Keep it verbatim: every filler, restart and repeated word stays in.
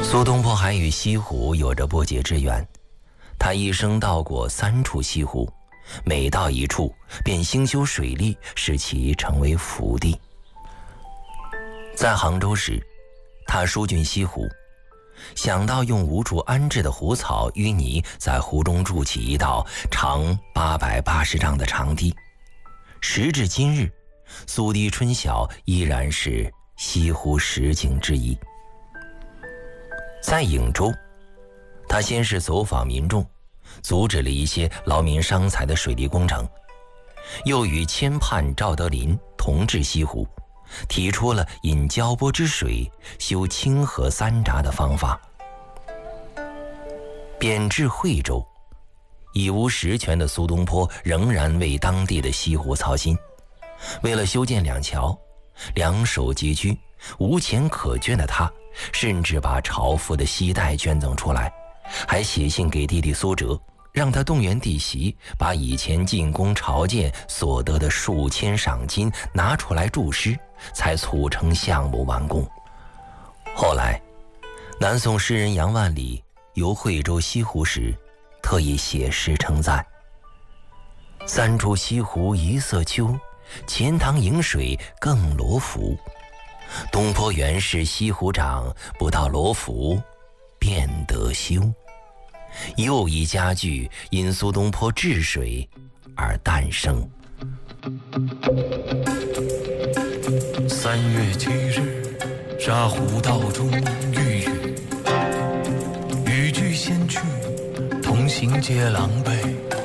苏东坡还与西湖有着不解之缘，他一生到过三处西湖，每到一处便兴修水利，使其成为福地。在杭州时，他疏浚西湖，想到用无处安置的湖草淤泥在湖中筑起一道长八百八十丈的长堤。时至今日，苏堤春晓依然是西湖十景之一。在颍州，他先是走访民众，阻止了一些劳民伤财的水利工程，又与签判赵德林同治西湖，提出了引交波之水修清河三闸的方法。贬至惠州，已无实权的苏东坡仍然为当地的西湖操心。为了修建两桥，两手拮据，无钱可捐的他，甚至把朝父的西带捐赠出来，还写信给弟弟苏辙，让他动员弟媳把以前进宫朝见所得的数千赏金拿出来注诗，才促成项目完工。后来，南宋诗人杨万里游惠州西湖时，特意写诗称赞：三处西湖一色秋，钱塘饮水更罗浮。东坡原是西湖长，不到罗浮便得修。又一佳句因苏东坡治水而诞生。 三月七日，沙湖道中遇雨，雨具先去，同行皆狼狈。